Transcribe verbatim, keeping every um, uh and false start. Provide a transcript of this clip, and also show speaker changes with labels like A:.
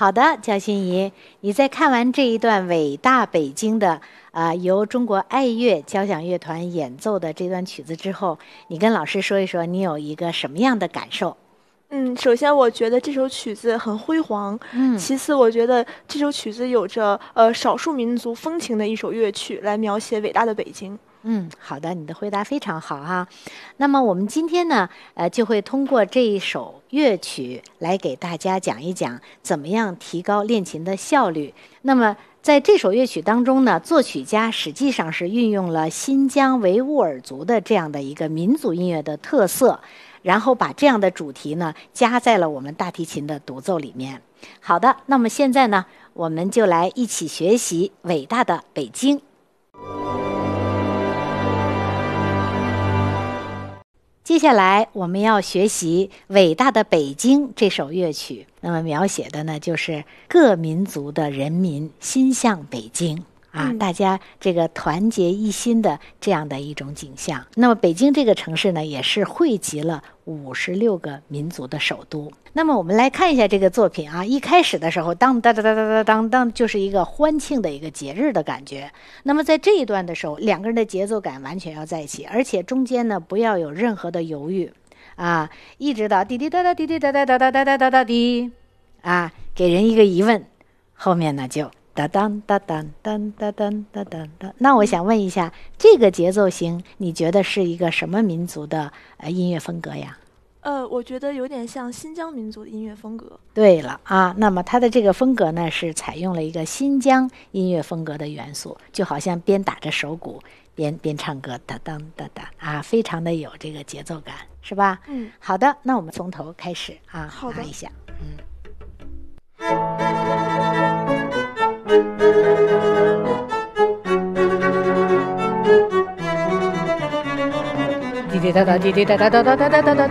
A: 好的，焦心怡，你在看完这一段伟大北京的啊、呃、由中国爱乐交响乐团演奏的这段曲子之后，你跟老师说一说，你有一个什么样的感受？
B: 嗯，首先我觉得这首曲子很辉煌，
A: 嗯
B: 其次我觉得这首曲子有着呃少数民族风情的一首乐曲，来描写伟大的北京。
A: 嗯，好的，你的回答非常好哈。那么我们今天呢，呃，就会通过这一首乐曲来给大家讲一讲怎么样提高练琴的效率。那么在这首乐曲当中呢，作曲家实际上是运用了新疆维吾尔族的这样的一个民族音乐的特色，然后把这样的主题呢加在了我们大提琴的独奏里面。好的，那么现在呢，我们就来一起学习伟大的北京。接下来我们要学习《伟大的北京》这首乐曲，那么描写的呢就是各民族的人民心向北京啊、
B: 嗯，
A: 大家这个团结一心的这样的一种景象。那么北京这个城市呢，也是汇集了五十六个民族的首都。那么我们来看一下这个作品啊，一开始的时候，当当当当当当当，就是一个欢庆的一个节日的感觉。那么在这一段的时候，两个人的节奏感完全要在一起，而且中间呢不要有任何的犹豫啊，一直到滴滴答答滴滴答答答答答答答答滴啊，给人一个疑问，后面呢就哒当哒当当哒当哒当哒。那我想问一下，这个节奏型你觉得是一个什么民族的呃音乐风格呀？
B: 呃，我觉得有点像新疆民族的音乐风格。
A: 对了啊，那么它的这个风格呢，是采用了一个新疆音乐风格的元素，就好像边打着手鼓边边唱歌，哒当哒哒啊，非常的有这个节奏感，是吧？
B: 嗯，
A: 好的，那我们从头开始啊，
B: 好的
A: 拿一下，嗯。滴滴答答，滴滴答答答答答答答。